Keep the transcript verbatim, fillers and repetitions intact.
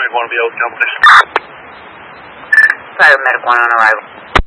Medic one to be open company. Private Medic one on arrival.